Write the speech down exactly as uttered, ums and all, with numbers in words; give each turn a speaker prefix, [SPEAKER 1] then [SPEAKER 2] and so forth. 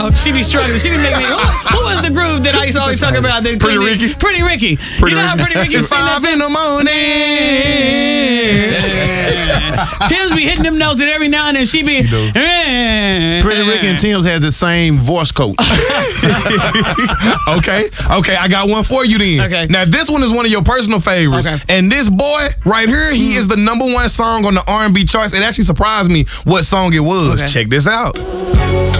[SPEAKER 1] Oh, she be struggling. She be making me. Who, who was the group that I used to always talk about? That
[SPEAKER 2] Pretty Ricky?
[SPEAKER 1] Pretty Ricky.
[SPEAKER 2] Pretty
[SPEAKER 1] you know how
[SPEAKER 2] Ricky.
[SPEAKER 1] Pretty Ricky
[SPEAKER 2] It's
[SPEAKER 1] sing that
[SPEAKER 2] five in the morning.
[SPEAKER 1] Tim's be hitting them notes, and every now and then she be.
[SPEAKER 2] She
[SPEAKER 3] Pretty Ricky and Tim's had the same voice coach.
[SPEAKER 2] Okay, okay, I got one for you then.
[SPEAKER 1] Okay.
[SPEAKER 2] Now this one is one of your personal favorites,
[SPEAKER 1] Okay.
[SPEAKER 2] and this boy right here, he is the number one song on the R and B charts. It actually surprised me what song it was.
[SPEAKER 1] Okay.
[SPEAKER 2] Check this out.